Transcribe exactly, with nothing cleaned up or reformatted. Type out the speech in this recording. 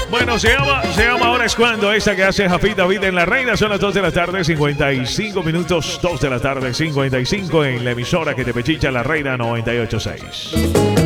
Bueno, se llama, se llama Ahora es Cuando, esta que hace Jafita Vida en la Reina. Son las dos de la tarde, cincuenta y cinco minutos. dos de la tarde, cincuenta y cinco en la emisora que te pechicha la Reina noventa y ocho punto seis.